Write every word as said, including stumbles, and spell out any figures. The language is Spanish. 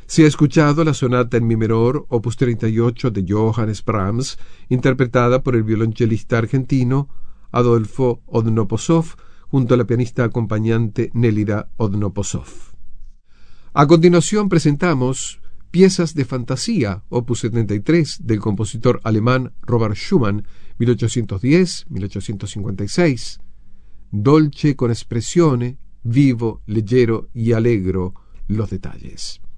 Se ha escuchado la sonata en mi menor, opus treinta y ocho de Johannes Brahms, interpretada por el violonchelista argentino Adolfo Odnoposov, junto a la pianista acompañante Nélida Odnoposov. A continuación presentamos Piezas de fantasía, opus setenta y tres, del compositor alemán Robert Schumann, mil ochocientos diez a mil ochocientos cincuenta y seis. Dolce con espressione, vivo, leggero y allegro los detalles.